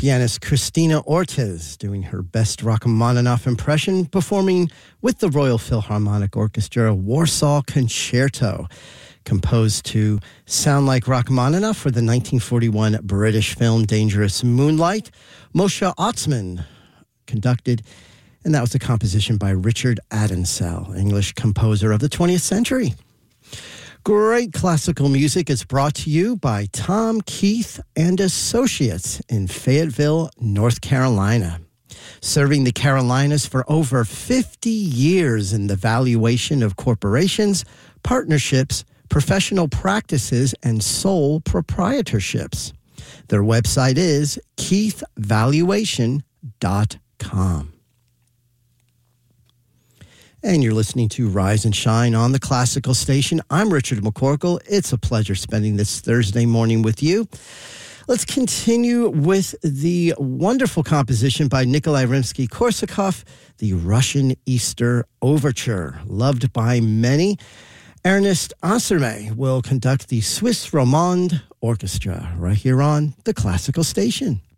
pianist Christina Ortiz doing her best Rachmaninoff impression, performing with the Royal Philharmonic Orchestra Warsaw Concerto, composed to sound like Rachmaninoff for the 1941 British film Dangerous Moonlight. Moshe Otzman conducted, and that was a composition by Richard Adensel, English composer of the 20th century. Great classical music is brought to you by Tom Keith and Associates in Fayetteville, North Carolina. Serving the Carolinas for over 50 years in the valuation of corporations, partnerships, professional practices, and sole proprietorships. Their website is keithvaluation.com. And you're listening to Rise and Shine on the Classical Station. I'm Richard McCorkle. It's a pleasure spending this Thursday morning with you. Let's continue with the wonderful composition by Nikolai Rimsky-Korsakov, the Russian Easter Overture, loved by many. Ernest Ansermet will conduct the Swiss Romande Orchestra right here on the Classical Station.